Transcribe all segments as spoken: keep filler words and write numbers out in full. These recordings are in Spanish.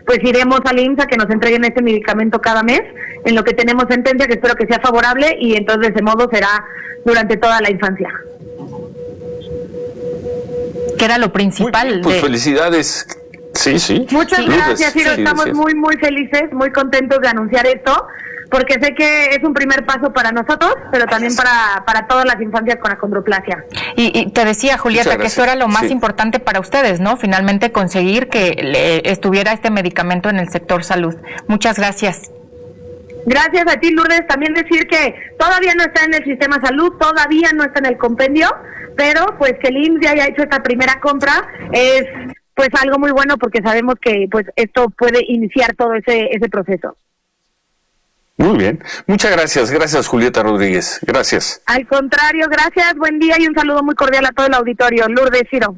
pues iremos al I M S S a que nos entreguen este medicamento cada mes, en lo que tenemos sentencia, que espero que sea favorable, y entonces de ese modo será durante toda la infancia. Que era lo principal. Muy bien, pues de... felicidades. Sí, sí. Muchas sí. gracias, Ciro. Sí, Estamos sí, muy, muy felices, muy contentos de anunciar esto, porque sé que es un primer paso para nosotros, pero también para, para todas las infancias con achondroplasia. Y, y te decía, Julieta, que esto era lo más sí. importante para ustedes, ¿no? Finalmente conseguir que le estuviera este medicamento en el sector salud. Muchas gracias. Gracias a ti, Lourdes. También decir que todavía no está en el sistema salud, todavía no está en el compendio, pero pues que el I M S S ya haya hecho esta primera compra es pues algo muy bueno, porque sabemos que pues esto puede iniciar todo ese ese proceso. Muy bien. Muchas gracias. Gracias, Julieta Rodríguez. Gracias. Al contrario, gracias. Buen día y un saludo muy cordial a todo el auditorio. Lourdes, Ciro.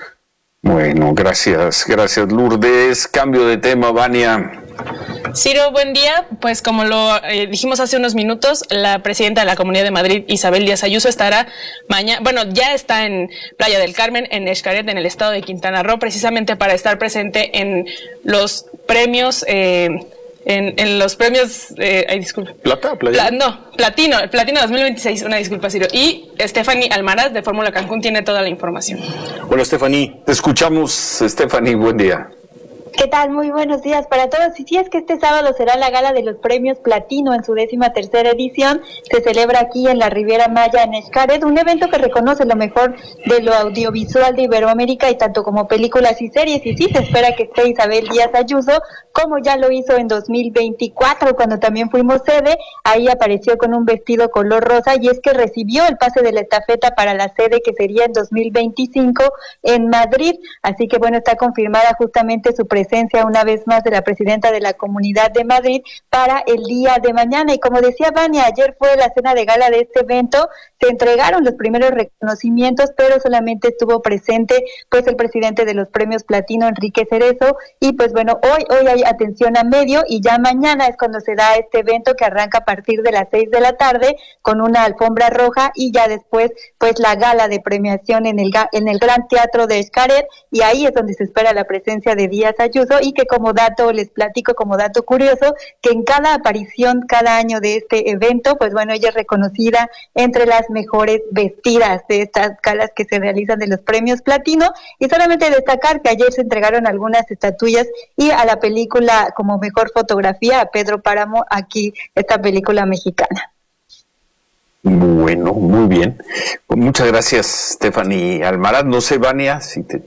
Bueno, gracias. Gracias, Lourdes. Cambio de tema, Vania. Ciro, buen día. Pues como lo eh, dijimos hace unos minutos, la presidenta de la Comunidad de Madrid, Isabel Díaz Ayuso, estará mañana, bueno, ya está en Playa del Carmen, en Xcaret, en el estado de Quintana Roo, precisamente para estar presente en los premios, eh, en, en los premios, eh, ay, disculpe. ¿Plata? ¿Playa? Pla, no, Platino, el Platino dos mil veintiséis, una disculpa, Ciro. Y Stephanie Almaraz, de Fórmula Cancún, tiene toda la información. Hola, Stephanie. Te escuchamos, Stephanie. Buen día. ¿Qué tal? Muy buenos días para todos. Y sí, es que este sábado será la gala de los premios Platino en su décima tercera edición. Se celebra aquí en la Riviera Maya, en Xcaret, un evento que reconoce lo mejor de lo audiovisual de Iberoamérica, y tanto como películas y series. Y sí, se espera que esté Isabel Díaz Ayuso, como ya lo hizo en dos mil veinticuatro, cuando también fuimos sede. Ahí apareció con un vestido color rosa, y es que recibió el pase de la estafeta para la sede que sería en dos mil veinticinco en Madrid. Así que bueno, está confirmada justamente su presencia una vez más de la presidenta de la Comunidad de Madrid para el día de mañana. Y como decía Vania, ayer fue la cena de gala de este evento, se entregaron los primeros reconocimientos, pero solamente estuvo presente pues el presidente de los premios Platino, Enrique Cerezo. Y pues bueno, hoy hoy hay atención a medio, y ya mañana es cuando se da este evento, que arranca a partir de las seis de la tarde con una alfombra roja, y ya después pues la gala de premiación en el en el Gran Teatro de Xcaret, y ahí es donde se espera la presencia de Díaz Ayuso. Y que como dato, les platico como dato curioso, que en cada aparición, cada año de este evento, pues bueno, ella es reconocida entre las mejores vestidas de estas galas que se realizan de los premios Platino. Y solamente destacar que ayer se entregaron algunas estatuillas, y a la película como mejor fotografía a Pedro Páramo, aquí esta película mexicana. Bueno, muy bien. Pues muchas gracias, Stephanie Almaraz. No sé, Vania, si te...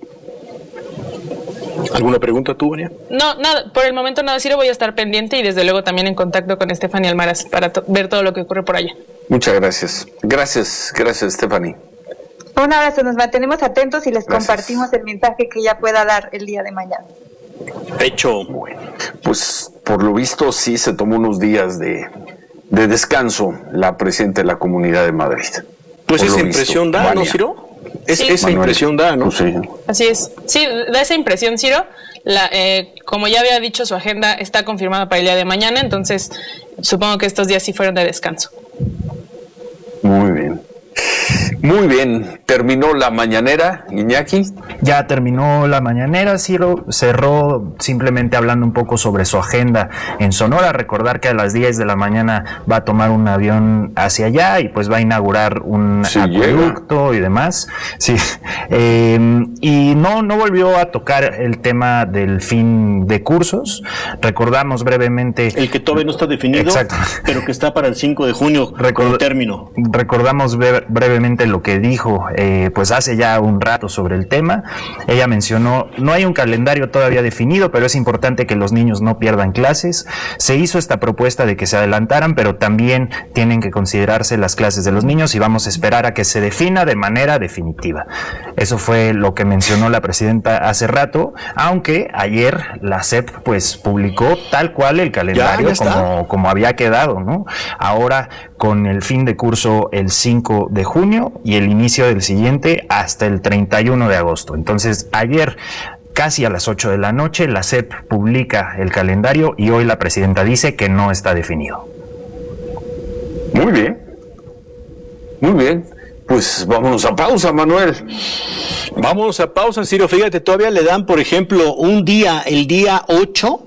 ¿Alguna pregunta tú, Vania? No, nada, por el momento nada, Ciro, voy a estar pendiente y desde luego también en contacto con Stephanie Almaraz para to- ver todo lo que ocurre por allá. Muchas gracias. Gracias, gracias, Stephanie. Un abrazo, nos mantenemos atentos y les Gracias. Compartimos el mensaje que ella pueda dar el día de mañana. Hecho. Bueno, pues por lo visto sí se tomó unos días de, de descanso la presidenta de la Comunidad de Madrid. Pues por esa lo impresión visto. da, Vania. ¿no, Ciro? Es, Sí. esa Manuel. impresión da, ¿no? Pues sí. Así es. Sí, da esa impresión, Ciro. La, eh, como ya había dicho, su agenda está confirmada para el día de mañana, entonces supongo que estos días sí fueron de descanso. Muy bien. Muy bien. Terminó la mañanera, Iñaki. Ya terminó la mañanera, Ciro, cerró simplemente hablando un poco sobre su agenda en Sonora. Recordar que a las diez de la mañana va a tomar un avión hacia allá y pues va a inaugurar un Sí, acueducto y demás. Sí, eh, y no, no volvió a tocar el tema del fin de cursos. Recordamos brevemente... El que todavía no está definido, Exacto. pero que está para el cinco de junio Record- como término. Recordamos bre- brevemente lo que dijo eh, pues hace ya un rato sobre el tema. Ella mencionó, no hay un calendario todavía definido, pero es importante que los niños no pierdan clases. Se hizo esta propuesta de que se adelantaran, pero también tienen que considerarse las clases de los niños y vamos a esperar a que se defina de manera definitiva. Eso fue lo que mencionó la presidenta hace rato, aunque ayer la S E P pues publicó tal cual el calendario Ya, ya como, como había quedado, ¿no? Ahora con el fin de curso el cinco de junio y el inicio del siguiente hasta el treinta y uno de agosto. Entonces, ayer, casi a las ocho de la noche, la S E P publica el calendario y hoy la presidenta dice que no está definido. Muy bien. Muy bien. Pues vámonos a pausa, Manuel. Vámonos a pausa, Ciro. Fíjate, todavía le dan, por ejemplo, un día, el día ocho,